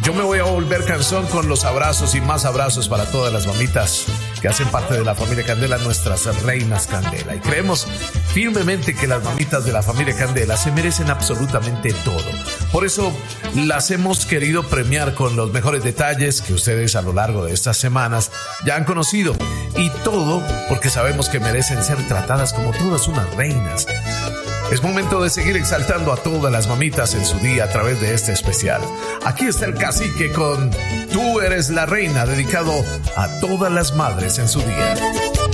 Yo me voy a volver canción con los abrazos y más abrazos para todas las mamitas que hacen parte de la familia Candela, nuestras reinas Candela. Y creemos firmemente que las mamitas de la familia Candela se merecen absolutamente todo. Por eso las hemos querido premiar con los mejores detalles que ustedes a lo largo de estas semanas ya han conocido. Y todo porque sabemos que merecen ser tratadas como todas unas reinas. Es momento de seguir exaltando a todas las mamitas en su día a través de este especial. Aquí está el cacique con Tú eres la reina, dedicado a todas las madres en su día.